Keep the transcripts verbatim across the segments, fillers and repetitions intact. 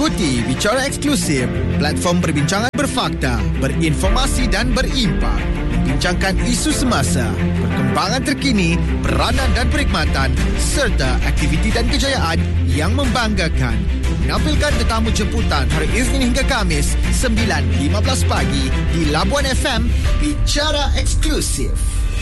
Ikuti Bicara Eksklusif, platform perbincangan berfakta, berinformasi dan berimpak. Membincangkan isu semasa, perkembangan terkini, peranan dan perkhidmatan serta aktiviti dan kejayaan yang membanggakan. Menampilkan tetamu jemputan hari Isnin hingga Kamis sembilan lima belas pagi di Labuan F M. Bicara Eksklusif.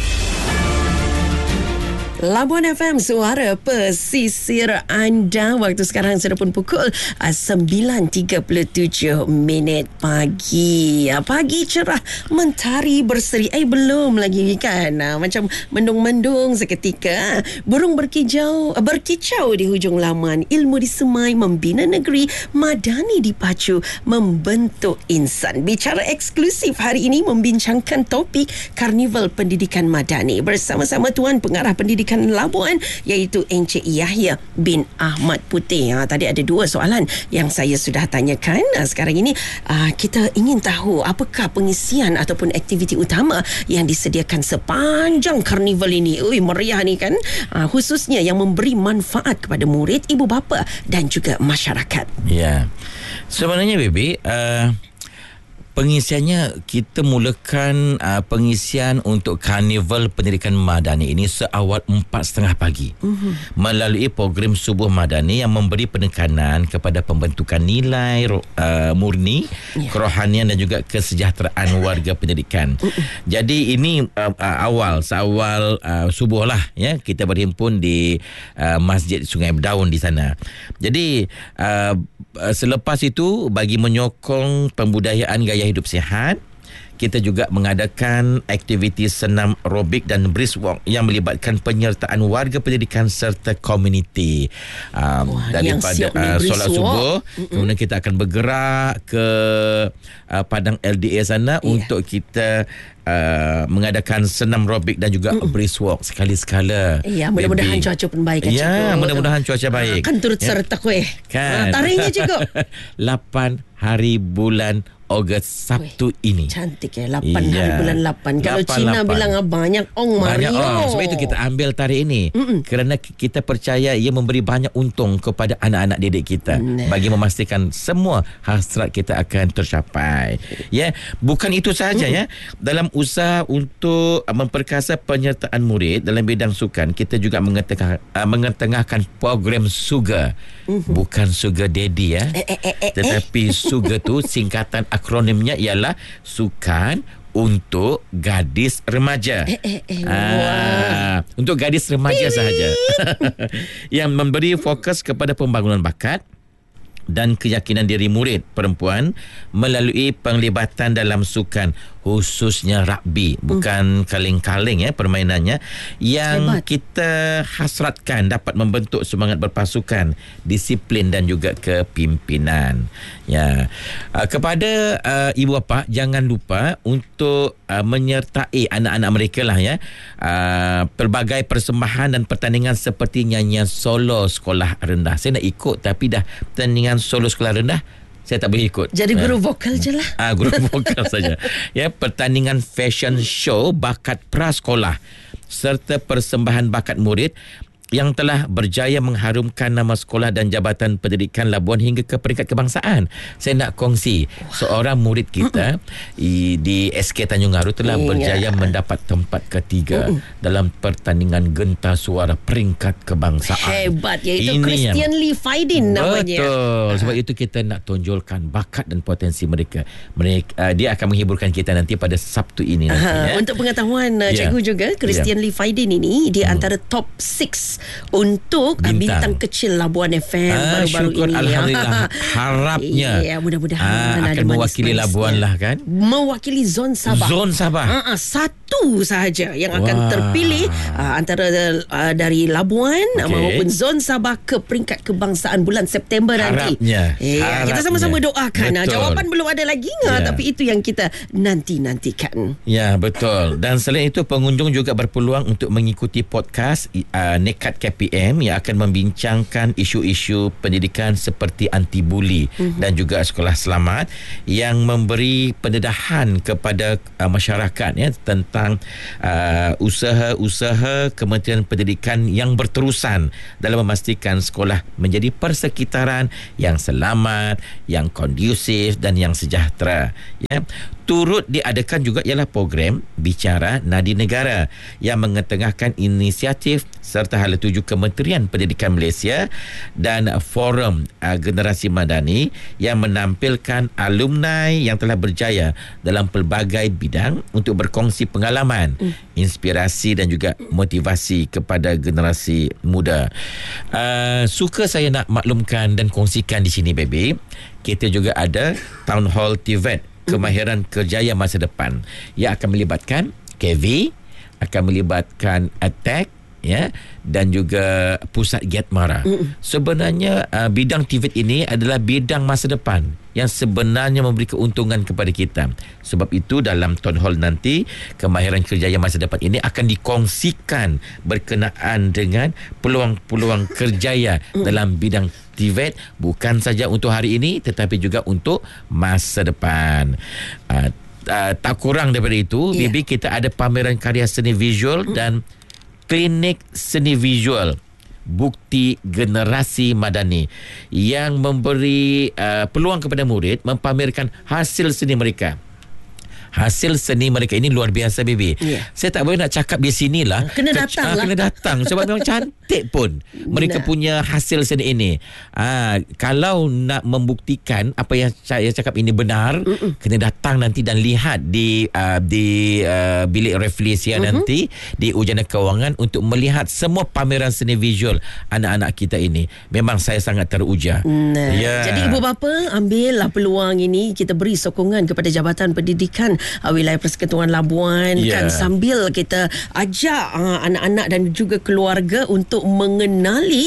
Labuan F M, suara pesisir anda. Waktu sekarang sudah pun pukul uh, sembilan tiga puluh tujuh minit pagi. Uh, pagi cerah, mentari berseri. Eh, belum lagi kan. Uh, macam mendung-mendung seketika. Burung berkicau, uh, berkicau di hujung laman. Ilmu disemai, membina negeri. Madani dipacu, membentuk insan. Bicara Eksklusif hari ini membincangkan topik Karnival Pendidikan Madani bersama-sama Tuan Pengarah Pendidikan Labuan, iaitu Encik Yahya bin Ahmad Putih. Ha, tadi ada dua soalan yang saya sudah tanyakan. Ha, sekarang ini uh, kita ingin tahu apakah pengisian ataupun aktiviti utama yang disediakan sepanjang karnival ini. Ui, meriah ni kan. Uh, khususnya yang memberi manfaat kepada murid, ibu bapa dan juga masyarakat. Ya, sebenarnya Bibi, uh, pengisiannya kita mulakan uh, pengisian untuk Karnival Pendidikan Madani ini seawal empat tiga puluh pagi uh-huh. melalui program Subuh Madani yang memberi penekanan kepada pembentukan nilai uh, murni, yeah. kerohanian dan juga kesejahteraan warga pendidikan. Uh-uh. Jadi ini uh, uh, awal seawal uh, subuh lah ya, kita berhimpun di uh, Masjid Sungai Berdaun di sana. Jadi uh, selepas itu, bagi menyokong pembudayaan gaya hidup sihat, kita juga mengadakan aktiviti senam aerobik dan brisk walk yang melibatkan penyertaan warga pendidikan serta komuniti. Um, Wah, daripada uh, solat subuh, Mm-mm. kemudian kita akan bergerak ke uh, Padang L D A sana, yeah. untuk kita Uh, mengadakan senam aerobik dan juga Mm-mm. brisk walk sekali-sekala. Ya, mudah-mudahan cuaca pun baik. Ya, mudah-mudahan cuaca baik. Kan turut ya. serta kuih. Kan. Ha, tarikhnya juga. lapan hari bulan Ogos Sabtu Weh, ini. Cantik ya, lapan ya. hari bulan lapan. Kalau lapan, Cina lapan. bilang banyak ong Mario. Banyak ong. Sebab itu kita ambil tarikh ini. Mm-mm. Kerana kita percaya ia memberi banyak untung kepada anak-anak didik kita. Nah. Bagi memastikan semua hasrat kita akan tercapai. Ya, bukan itu sahaja. Mm-mm. ya. Dalam usaha untuk memperkasa penyertaan murid dalam bidang sukan, kita juga mengetengah, uh, mengetengahkan program SUGA. Mm-hmm. Bukan Sugar Daddy ya. Eh, eh, eh, eh, Tetapi SUGA tu singkatan akronimnya ialah Sukan untuk Gadis Remaja. Eh, eh, eh, ah, untuk gadis remaja sahaja. Yang memberi fokus kepada pembangunan bakat dan keyakinan diri murid perempuan melalui penglibatan dalam sukan, khususnya rugby, bukan hmm. kaleng-kaleng ya permainannya, yang Hebat. kita hasratkan dapat membentuk semangat berpasukan, disiplin dan juga kepimpinan. Ya, uh, kepada uh, ibu bapa, jangan lupa untuk uh, menyertai anak-anak mereka lah ya, uh, pelbagai persembahan dan pertandingan seperti nyanyian solo sekolah rendah. Saya nak ikut tapi dah pertandingan solo sekolah rendah saya tak boleh ikut. Jadi guru vokal je lah. Ah, guru vokal saja. Ya, pertandingan fashion show bakat prasekolah serta persembahan bakat murid yang telah berjaya mengharumkan nama sekolah dan Jabatan Pendidikan Labuan hingga ke peringkat kebangsaan. Saya nak kongsi, seorang murid kita i, di S K Tanjung Aru telah yeah. berjaya mendapat tempat ketiga uh-uh. dalam pertandingan genta suara peringkat kebangsaan. Hebat, iaitu Christian Lee Faidin namanya. Betul. Sebab itu kita nak tonjolkan bakat dan potensi mereka. Mereka uh, dia akan menghiburkan kita nanti pada Sabtu ini nanti. Uh, ya. Untuk pengetahuan uh, yeah. cikgu juga, Christian yeah. Lee Faidin ini di hmm. antara top enam untuk bintang, bintang kecil Labuan F M ah, baru-baru syukur, ini. Alhamdulillah. Harapnya ya, mudah-mudahan ah, akan mewakili Labuan lah kan. Mewakili Zon Sabah. Zon Sabah. Ah, ah, satu sahaja yang akan Wah. terpilih ah, antara ah, dari Labuan okay. maupun Zon Sabah ke peringkat kebangsaan bulan September nanti. Harapnya. Eh, Harapnya. Kita sama-sama doakan. Ah, jawapan belum ada lagi ya. Tapi itu yang kita nanti-nantikan. Ya, betul. Dan selain itu, pengunjung juga berpeluang untuk mengikuti podcast uh, Nekat Peringkat K P M yang akan membincangkan isu-isu pendidikan seperti anti-buli mm-hmm. dan juga sekolah selamat yang memberi pendedahan kepada uh, masyarakat ya tentang uh, usaha-usaha Kementerian Pendidikan yang berterusan dalam memastikan sekolah menjadi persekitaran yang selamat, yang kondusif dan yang sejahtera. Ya. Turut diadakan juga ialah program Bicara Nadi Negara yang mengetengahkan inisiatif serta hala tuju Kementerian Pendidikan Malaysia dan Forum uh, Generasi Madani yang menampilkan alumni yang telah berjaya dalam pelbagai bidang untuk berkongsi pengalaman, mm. inspirasi dan juga motivasi kepada generasi muda. Uh, suka saya nak maklumkan dan kongsikan di sini, baby. Kita juga ada Town Hall T V E T, Kemahiran Kerjaya Masa Depan, yang akan melibatkan K V, akan melibatkan Attack ya, dan juga Pusat Giat Mara. Mm. Sebenarnya uh, bidang T V E T ini adalah bidang masa depan yang sebenarnya memberi keuntungan kepada kita. Sebab itu dalam Town Hall nanti, Kemahiran Kerjaya Masa Depan ini akan dikongsikan berkenaan dengan peluang-peluang kerjaya mm. dalam bidang T V E T, bukan saja untuk hari ini tetapi juga untuk masa depan. Uh, uh, tak kurang daripada itu, yeah. Bibi, kita ada pameran karya seni visual mm. dan klinik seni visual Bukti Generasi Madani yang memberi uh, peluang kepada murid mempamerkan hasil seni mereka. Hasil seni mereka ini luar biasa, baby. Yeah. Saya tak boleh nak cakap di sinilah. Kena datang Ke, lah. Kena datang sebab memang cantik pun mereka nah. punya hasil seni ini. Ah, kalau nak membuktikan apa yang saya cakap ini benar, Mm-mm. kena datang nanti dan lihat di uh, di uh, bilik Reflesia mm-hmm. nanti di Ujana Kewangan untuk melihat semua pameran seni visual anak-anak kita ini. Memang saya sangat teruja. Nah, yeah. Jadi ibu bapa, ambillah peluang ini, kita beri sokongan kepada Jabatan Pendidikan uh, Wilayah Persekutuan Labuan, yeah. kan, sambil kita ajak uh, anak-anak dan juga keluarga untuk mengenali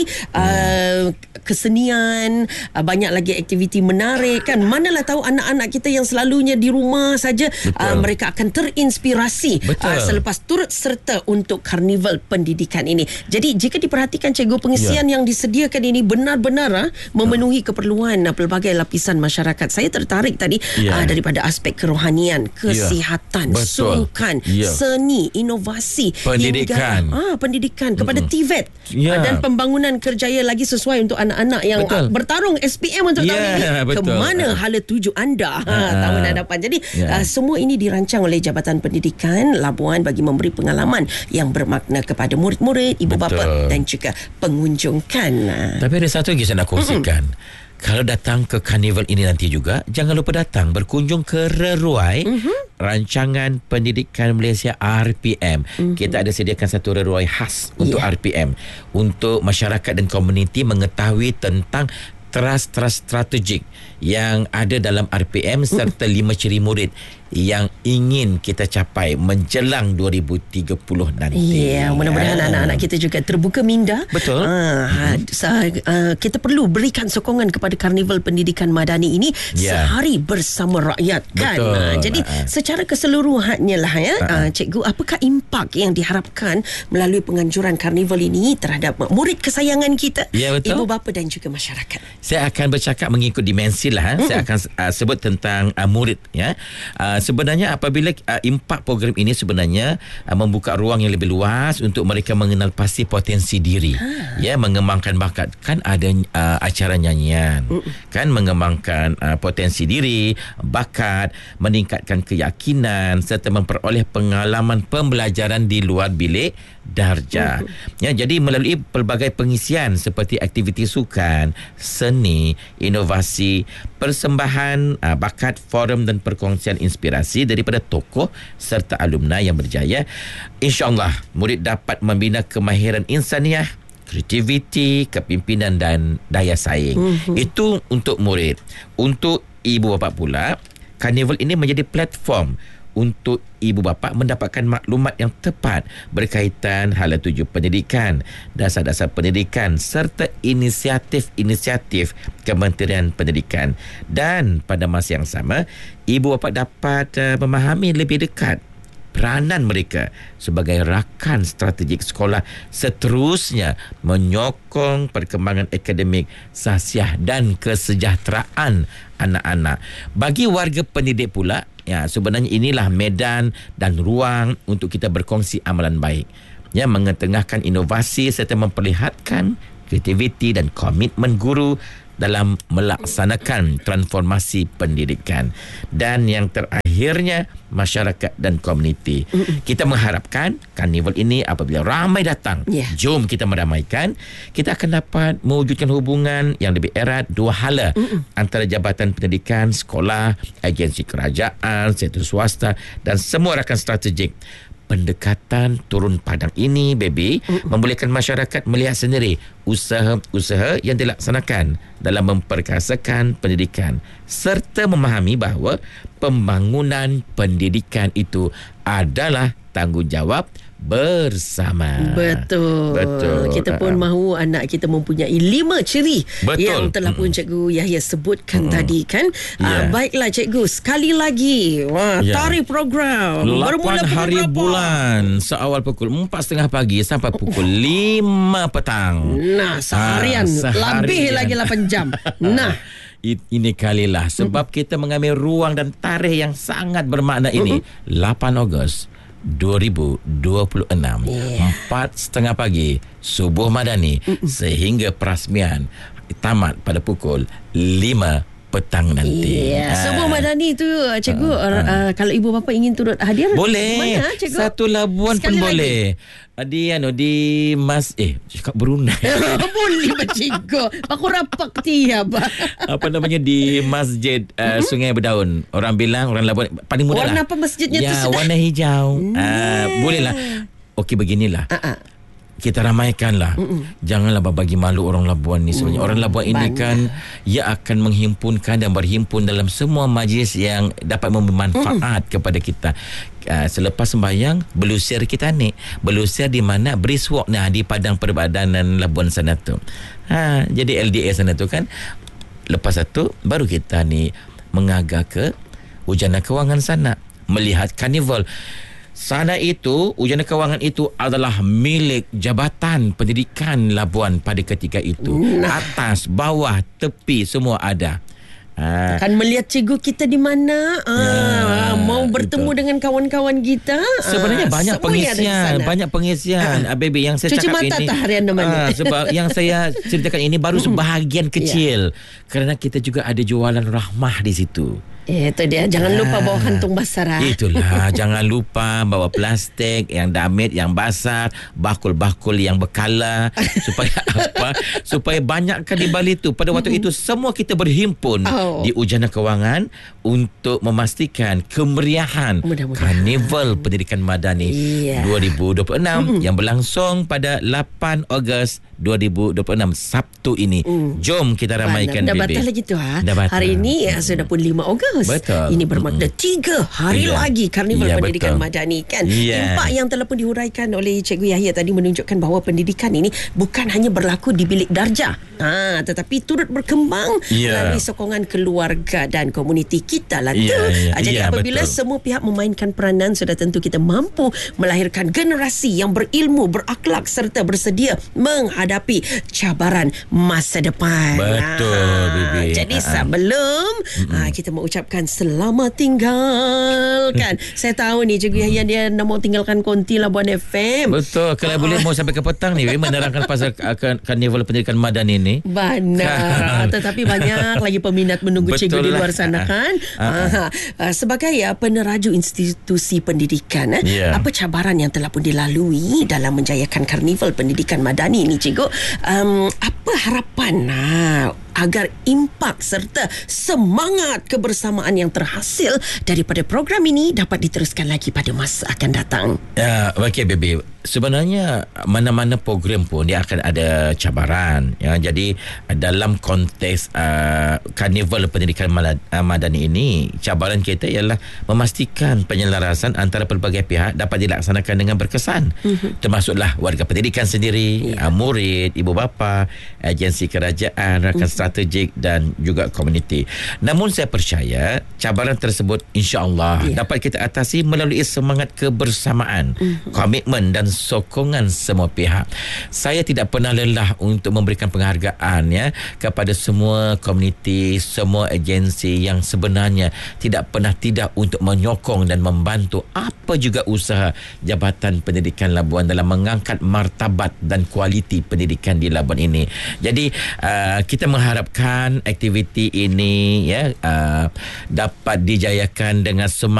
uh, kesenian, uh, banyak lagi aktiviti menarik, kan. Manalah tahu anak-anak kita yang selalunya di rumah saja, uh, mereka akan terinspirasi uh, selepas turut serta untuk karnival pendidikan ini. Jadi jika diperhatikan, cikgu, pengisian yeah. yang disediakan ini benar-benar uh, memenuhi keperluan uh, pelbagai lapisan masyarakat. Saya tertarik tadi yeah. uh, daripada aspek kerohanian, kesihatan, yeah. sukan, yeah. seni, inovasi, pendidikan, hingga, ah, pendidikan kepada mm-hmm. T V E T yeah. dan pembangunan kerjaya lagi sesuai untuk anak-anak yang betul. bertarung S P M untuk yeah, tahun ini. Betul. Ke mana hala tuju anda ha, uh, tahun hadapan. Jadi yeah. uh, semua ini dirancang oleh Jabatan Pendidikan Labuan bagi memberi pengalaman yang bermakna kepada murid-murid, ibu betul. bapa dan juga pengunjung, kan. Tapi ada satu lagi saya nak kongsikan. Mm-hmm. Kalau datang ke karnival ini nanti juga, jangan lupa datang berkunjung ke reruai mm-hmm. Rancangan Pendidikan Malaysia R P M. Mm-hmm. Kita ada sediakan satu reruai khas untuk yeah. R P M, untuk masyarakat dan komuniti mengetahui tentang teras-teras strategik yang ada dalam R P M serta lima ciri murid yang ingin kita capai menjelang dua ribu tiga puluh nanti. Ya, yeah, mudah-mudahan yeah. anak-anak kita juga terbuka minda. Betul. Uh, hmm. uh, kita perlu berikan sokongan kepada Karnival Pendidikan Madani ini yeah. sehari bersama rakyat, kan. Uh, jadi uh. secara keseluruhannya lah ya, uh. Uh, cikgu, apakah impak yang diharapkan melalui penganjuran karnival ini terhadap murid kesayangan kita, yeah, ibu bapa dan juga masyarakat? Saya akan bercakap mengikut dimensi lah. Hmm. Saya akan uh, sebut tentang uh, murid, ya. Uh, sebenarnya apabila uh, impak program ini sebenarnya uh, membuka ruang yang lebih luas untuk mereka mengenal pasti potensi diri, ha. ya, mengembangkan bakat. Kan ada uh, acara nyanyian, mm. kan, mengembangkan uh, potensi diri, bakat, meningkatkan keyakinan serta memperoleh pengalaman pembelajaran di luar bilik darjah. Mm. Ya, jadi melalui pelbagai pengisian seperti aktiviti sukan, seni, inovasi, persembahan uh, bakat, forum dan perkongsian inspirasi daripada tokoh serta alumni yang berjaya, insya-Allah murid dapat membina kemahiran insaniah, kreativiti, kepimpinan dan daya saing. Mm-hmm. Itu untuk murid. Untuk ibu bapa pula, karnival ini menjadi platform untuk ibu bapa mendapatkan maklumat yang tepat berkaitan hala tuju pendidikan, dasar-dasar pendidikan serta inisiatif-inisiatif Kementerian Pendidikan. Dan pada masa yang sama, ibu bapa dapat uh, memahami lebih dekat peranan mereka sebagai rakan strategik sekolah seterusnya menyokong perkembangan akademik, sahsiah dan kesejahteraan anak-anak. Bagi warga pendidik pula, ya, sebenarnya inilah medan dan ruang untuk kita berkongsi amalan baik, ya, mengetengahkan inovasi serta memperlihatkan kreativiti dan komitmen guru dalam melaksanakan transformasi pendidikan. Dan yang terakhirnya, masyarakat dan komuniti. Mm-mm. Kita mengharapkan karnival ini apabila ramai datang, yeah. jom kita meramaikan, kita akan dapat mewujudkan hubungan yang lebih erat dua hala Mm-mm. antara jabatan pendidikan, sekolah, agensi kerajaan, sektor swasta dan semua rakan strategik. Pendekatan turun padang ini, baby, mm. membolehkan masyarakat melihat sendiri usaha-usaha yang dilaksanakan dalam memperkasakan pendidikan serta memahami bahawa pembangunan pendidikan itu adalah tanggungjawab bersama. Betul. Betul. Kita pun uh, mahu anak kita mempunyai lima ciri betul. yang telah pun Cikgu Yahya sebutkan mm. tadi kan. Yeah. Uh, baiklah Cikgu, sekali lagi. Wah, yeah. tarikh program bermula pukul hari berapa? Bulan seawal pukul empat tiga puluh pagi sampai pukul lima petang. Nah, seharian, ha, seharian. Lebih lagi lapan jam. Nah, ini kalilah sebab mm-hmm. kita mengambil ruang dan tarikh yang sangat bermakna ini. Mm-hmm. lapan Ogos dua ribu dua puluh enam, yeah. empat tiga puluh pagi subuh madani Mm-mm. sehingga perasmian tamat pada pukul lima petang nanti. Yeah. Ah. Subuh madani itu Cikgu, uh, uh. Uh, kalau ibu bapa ingin turut hadir, boleh. Mana, Cikgu? Satu Labuan Sekali pun lagi. Boleh. Di anu di Mas eh cakap Brunei. Boleh Cikgu. Aku rapak tiap. Apa namanya di Masjid uh, mm-hmm. Sungai Berdaun. Orang bilang orang Labuan paling mudah. Warna lah. apa masjidnya ya, tu? Ya, warna hijau. Yeah. Uh, bolehlah. Okey beginilah. Uh-uh. Kita ramaikanlah. Mm-mm. Janganlah bagi malu orang Labuan ni sebenarnya. Mm. Orang Labuan ini Banyak. kan ia akan menghimpunkan dan berhimpun dalam semua majlis yang dapat memberi manfaat Mm-mm. kepada kita. Uh, selepas sembahyang belusir kita ni. Belusir di mana? Brisk walk nah di Padang Perbadanan Labuan sana tu. Ha, jadi L D A sana tu kan. Lepas itu baru kita ni mengagar ke Ujana Kewangan sana melihat karnival. Sana itu, Ujana Kewangan itu adalah milik Jabatan Pendidikan Labuan pada ketika itu. Nah. Atas, bawah, tepi semua ada. Ha. Akan melihat cikgu kita di mana, ah, ya, mau bertemu itu. dengan kawan-kawan kita. Sebenarnya ah, banyak pengisian, banyak pengisian. Ah. Baby yang saya Cuci cakap mata ini. Harian Ah, sebab yang saya ceritakan ini baru sebahagian kecil. Ya. Kerana kita juga ada jualan rahmah di situ. Eh, itu dia. Jangan ah, lupa bawa kantung basah. Itulah. Jangan lupa bawa plastik yang damit, yang basah, bakul-bakul yang berkala. Supaya apa? Supaya banyakkan di Bali itu. Pada waktu itu semua kita berhimpun oh. di Ujana Kewangan untuk memastikan kemeriahan Karnival Pendidikan Madani yeah. dua ribu dua puluh enam mm-hmm. yang berlangsung pada lapan Ogos dua ribu dua puluh enam Sabtu ini. Mm. Jom kita ramaikan. Dah batal lagi tu ha. Hari ini mm. sudah pun lima Ogos. Betul. Ini bermakna mm-hmm. tiga hari yeah. lagi Karnival yeah, Pendidikan betul. Madani kan. Yeah. Impak yang telah pun dihuraikan oleh Cikgu Yahya tadi menunjukkan bahawa pendidikan ini bukan hanya berlaku di bilik darjah, ha, tetapi turut berkembang yeah. melalui sokongan keluarga dan komuniti kita lah tu. Yeah, yeah. Jadi yeah, apabila betul. semua pihak memainkan peranan, sudah tentu kita mampu melahirkan generasi yang berilmu, berakhlak serta bersedia menghadapi cabaran masa depan. Betul, ha. Bibi. Jadi ha. sebelum ha, kita mengucapkan selamat tinggal kan. Saya tahu ni Cikgu Yahya dia nak mau tinggalkan konti Labuan F M. Betul. Kalau ah. boleh mau sampai ke petang ni menerangkan pasal Karnival Pendidikan Madani ni. Benar. Tetapi banyak lagi peminat menunggu Betul cikgu lah. di luar sana kan. Ah. Ah. Sebagai ya, peneraju institusi pendidikan, eh, yeah. apa cabaran yang telah pun dilalui dalam menjayakan Karnival Pendidikan Madani ni Cikgu? Um, apa harapan nah, agar impak serta semangat kebersamaan yang terhasil daripada program ini dapat diteruskan lagi pada masa akan datang? Ya, okey baby. Sebenarnya mana-mana program pun dia akan ada cabaran. Ya, jadi dalam konteks uh, Karnival Pendidikan Madani ini, cabaran kita ialah memastikan penyelarasan antara pelbagai pihak dapat dilaksanakan dengan berkesan. Mm-hmm. Termasuklah warga pendidikan sendiri, yeah. uh, murid, ibu bapa, agensi kerajaan, rakan mm-hmm. strategik dan juga komuniti. Namun saya percaya cabaran tersebut insya-Allah yeah. dapat kita atasi melalui semangat kebersamaan, mm-hmm. komitmen dan sokongan semua pihak. Saya tidak pernah lelah untuk memberikan penghargaan ya kepada semua komuniti, semua agensi yang sebenarnya tidak pernah tidak untuk menyokong dan membantu apa juga usaha Jabatan Pendidikan Labuan dalam mengangkat martabat dan kualiti pendidikan di Labuan ini. Jadi uh, kita mengharapkan aktiviti ini ya uh, dapat dijayakan dengan semangat